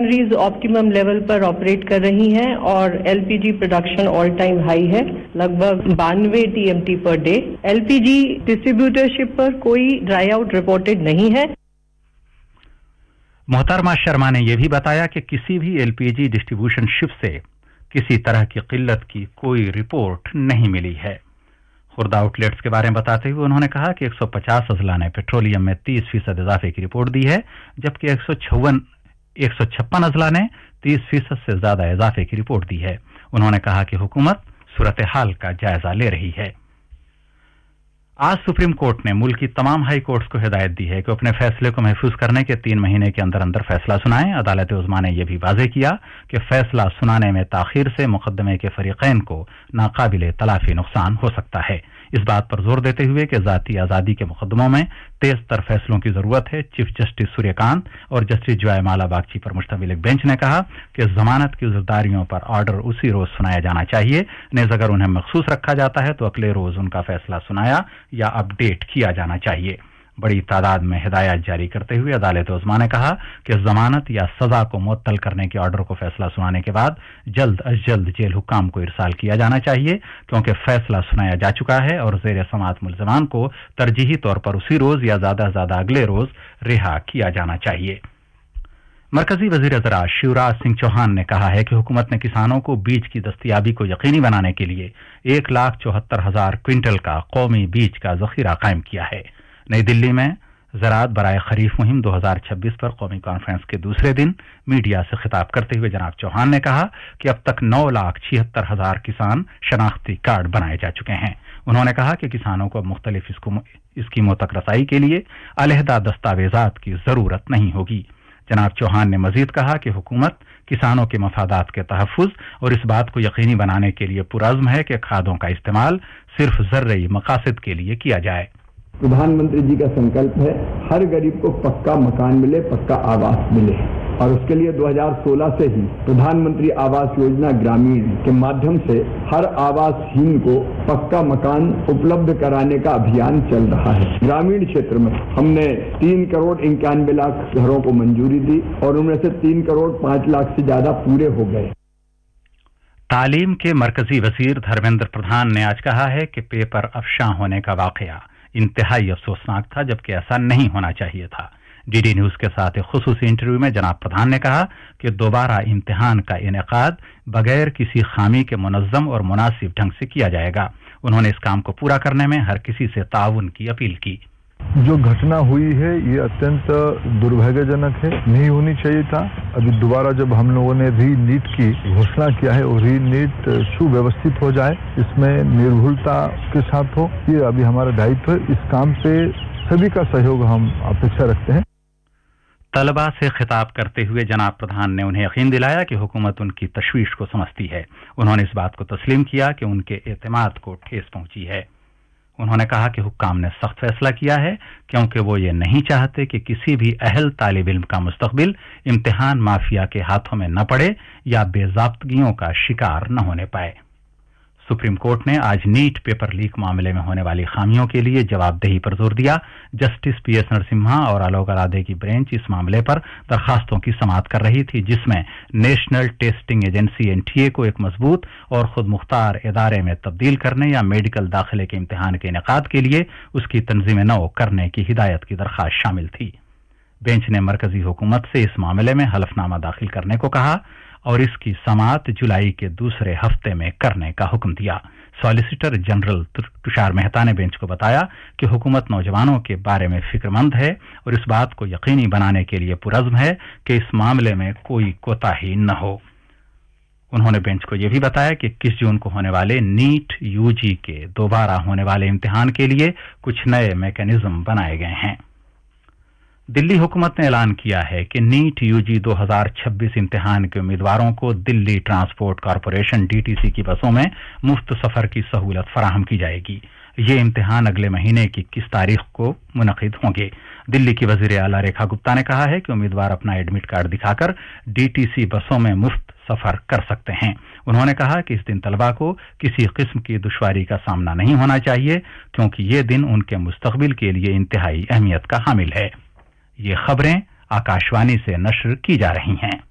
Refineries optimum level पर operate कर रही हैं और LPG production all time high है, लगभग 92 TMT per day. LPG distributorship पर कोई ड्राई आउट रिपोर्टेड नहीं है। मोहतरमा शर्मा ने यह भी बताया कि किसी भी एलपीजी डिस्ट्रीब्यूशन शिप से किसी तरह की किल्लत की कोई रिपोर्ट नहीं मिली है। खुर्द आउटलेट्स के बारे में बताते हुए उन्होंने कहा कि 150 अजला ने पेट्रोलियम में 30% इजाफे की रिपोर्ट दी है, जबकि 156 अजला ने 30% से ज्यादा इजाफे की रिपोर्ट दी है। उन्होंने कहा कि हुकूमत सूरत हाल का जायजा ले रही है। आज सुप्रीम कोर्ट ने मुल्क की तमाम हाई कोर्ट्स को हिदायत दी है कि अपने फैसले को महफूज करने के 3 महीने के अंदर अंदर फैसला सुनाएं। अदालत उज़्मा ने यह भी वाज़ेह किया कि फैसला सुनाने में ताखीर से मुकदमे के फरीक़ैन को नाकाबिले तलाफी नुकसान हो सकता है। इस बात पर जोर देते हुए कि ज़ाती आज़ादी के मुकदमों में तेज तर फैसलों की जरूरत है, चीफ जस्टिस सूर्यकांत और जस्टिस जॉयमाला बागची पर मुश्तमिल एक बेंच ने कहा कि जमानत की ज़िम्मेदारियों पर ऑर्डर उसी रोज सुनाया जाना चाहिए, नेज़ अगर उन्हें मखसूस रखा जाता है तो अगले रोज उनका फैसला सुनाया या अपडेट किया जाना चाहिए। बड़ी तादाद में हिदायत जारी करते हुए अदालत उज़्मा ने कहा कि जमानत या सजा को मुअत्तल करने के ऑर्डर को फैसला सुनाने के बाद जल्द अज जल्द जेल हुक्काम को इरसाल किया जाना चाहिए, क्योंकि फैसला सुनाया जा चुका है और ज़ेर समाअत मुल्ज़मान को तरजीही तौर पर उसी रोज या ज्यादा से ज्यादा अगले रोज रिहा किया जाना चाहिए। मरकजी वजीर ज़राअत शिवराज सिंह चौहान ने कहा है कि हुकूमत ने किसानों को बीज की दस्तयाबी को यकीनी बनाने के लिए 1,74,000 क्विंटल का कौमी बीज का जखीरा कायम किया है। नई दिल्ली में ज़राअत बराए खरीफ मुहिम 2026 पर कौमी कॉन्फ्रेंस के दूसरे दिन मीडिया से खिताब करते हुए जनाब चौहान ने कहा कि अब तक 9,76,000 किसान शनाख्ती कार्ड बनाए जा चुके हैं। उन्होंने कहा कि किसानों को अब मुख्तलिफ स्कीमों तक रसाई के लिए अलहदा दस्तावेजात की जरूरत नहीं होगी। जनाब चौहान ने मजीद कहा कि हुकूमत किसानों के मफादात के तहफ़्फ़ुज़ और इस बात को यकीनी बनाने के लिए पुरअज़्म है कि खादों का इस्तेमाल सिर्फ ज़र्री मकासद के लिए किया जाए। प्रधानमंत्री जी का संकल्प है हर गरीब को पक्का मकान मिले, पक्का आवास मिले, और उसके लिए 2016 से ही प्रधानमंत्री आवास योजना ग्रामीण के माध्यम से हर आवासहीन को पक्का मकान उपलब्ध कराने का अभियान चल रहा है। ग्रामीण क्षेत्र में हमने 3,91 लाख घरों को मंजूरी दी और उनमें से 3,05 लाख से ज्यादा पूरे हो गए। तालीम के मरकजी वजीर धर्मेंद्र प्रधान ने आज कहा है कि पेपर अफशां होने का वाकया इंतहाई अफसोसनाक था, जबकि ऐसा नहीं होना चाहिए था। डीडी न्यूज के साथ एक खुसूसी इंटरव्यू में जनाब प्रधान ने कहा कि दोबारा इम्तिहान का इनेकाद बगैर किसी खामी के मुनज़्ज़म और मुनासिब ढंग से किया जाएगा। उन्होंने इस काम को पूरा करने में हर किसी से ताउन की अपील की। जो घटना हुई है ये अत्यंत दुर्भाग्यजनक है, नहीं होनी चाहिए था। अभी दोबारा जब हम लोगों ने री नीट की घोषणा किया है और री नीट सुव्यवस्थित हो जाए, इसमें निर्भुलता के साथ हो, ये अभी हमारा दायित्व है। इस काम पे सभी का सहयोग हम अपेक्षा रखते हैं। तलबा से खिताब करते हुए जनाब प्रधान ने उन्हें यकीन दिलाया कि हुकूमत उनकी तशवीश को समझती है। उन्होंने इस बात को तस्लीम किया कि उनके एतमाद को ठेस पहुंची है। उन्होंने कहा कि हुक्काम ने सख्त फैसला किया है, क्योंकि वो ये नहीं चाहते कि किसी भी अहल तालिब इल्म का मुस्तकबिल इम्तिहान माफिया के हाथों में न पड़े या बेज़ाब्तगियों का शिकार न होने पाए। सुप्रीम कोर्ट ने आज नीट पेपर लीक मामले में होने वाली खामियों के लिए जवाबदेही पर जोर दिया। जस्टिस PS नरसिम्हा और आलोक अराधे की बेंच इस मामले पर दरखास्तों की समाअत कर रही थी, जिसमें नेशनल टेस्टिंग एजेंसी NTA को एक मजबूत और खुद मुख्तार इदारे में तब्दील करने या मेडिकल दाखिले के इम्तिहान के इनेकाद के लिए उसकी तंजीम नौ करने की हिदायत की दरखास्त शामिल थी। बेंच ने मरकजी हुकूमत से इस मामले में हलफनामा दाखिल करने को कहा और इसकी समाअत जुलाई के दूसरे हफ्ते में करने का हुक्म दिया। सॉलिसिटर जनरल तुषार मेहता ने बेंच को बताया कि हुकूमत नौजवानों के बारे में फिक्रमंद है और इस बात को यकीनी बनाने के लिए पुरअज़्म है कि इस मामले में कोई कोताही न हो। उन्होंने बेंच को यह भी बताया कि 21 जून को होने वाले नीट UG के दोबारा होने वाले इम्तिहान के लिए कुछ नए मैकेनिज्म बनाए गए हैं। दिल्ली हुकूमत ने ऐलान किया है कि नीट UG 2026 इम्तिहान के उम्मीदवारों को दिल्ली ट्रांसपोर्ट कॉरपोरेशन DTC की बसों में मुफ्त सफर की सहूलत फराहम की जाएगी। ये इम्तिहान अगले महीने की 21 तारीख को मुनक़िद होंगे। दिल्ली की वज़ीर आला रेखा गुप्ता ने कहा है कि उम्मीदवार अपना एडमिट कार्ड दिखाकर DTC बसों में मुफ्त सफर कर सकते हैं। उन्होंने कहा कि इस दिन तलबा को किसी किस्म की दुश्वारी का सामना नहीं होना चाहिए, क्योंकि ये दिन उनके मुस्तक़बिल के लिए इंतहाई अहमियत का हामिल है। ये खबरें आकाशवाणी से नश्र की जा रही हैं।